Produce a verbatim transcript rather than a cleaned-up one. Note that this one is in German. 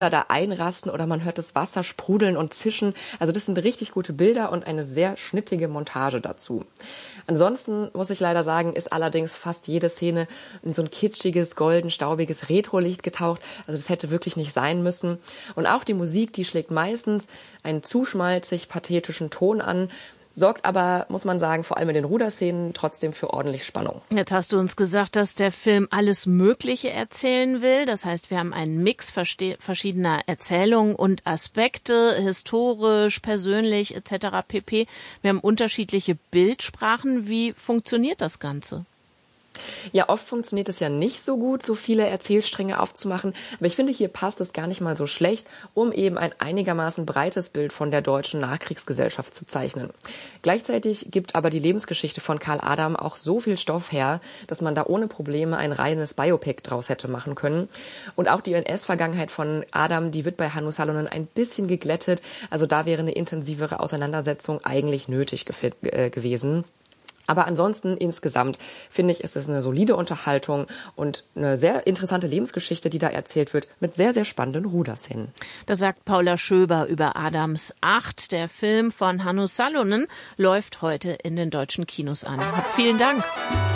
da einrasten oder man hört das Wasser sprudeln und zischen. Also das sind richtig gute Bilder und eine sehr schnittige Montage dazu. Ansonsten muss ich leider sagen, ist allerdings fast jede Szene in so ein kitschiges, golden, staubiges Retrolicht getaucht. Also das hätte wirklich nicht sein müssen. Und auch die Musik, die schlägt meistens einen zu schmalzig pathetischen Ton an, sorgt aber, muss man sagen, vor allem in den Ruderszenen trotzdem für ordentlich Spannung. Jetzt hast du uns gesagt, dass der Film alles Mögliche erzählen will. Das heißt, wir haben einen Mix verschiedener Erzählungen und Aspekte, historisch, persönlich et cetera pp. Wir haben unterschiedliche Bildsprachen. Wie funktioniert das Ganze? Ja, oft funktioniert es ja nicht so gut, so viele Erzählstränge aufzumachen. Aber ich finde, hier passt es gar nicht mal so schlecht, um eben ein einigermaßen breites Bild von der deutschen Nachkriegsgesellschaft zu zeichnen. Gleichzeitig gibt aber die Lebensgeschichte von Karl Adam auch so viel Stoff her, dass man da ohne Probleme ein reines Biopic draus hätte machen können. Und auch die N S-Vergangenheit von Adam, die wird bei Hannu Salonen ein bisschen geglättet. Also da wäre eine intensivere Auseinandersetzung eigentlich nötig ge- äh, gewesen. Aber ansonsten insgesamt finde ich, ist es eine solide Unterhaltung und eine sehr interessante Lebensgeschichte, die da erzählt wird, mit sehr, sehr spannenden Ruderszenen. Das sagt Paula Schöber über Adams acht. Der Film von Hannu Salonen läuft heute in den deutschen Kinos an. Vielen Dank.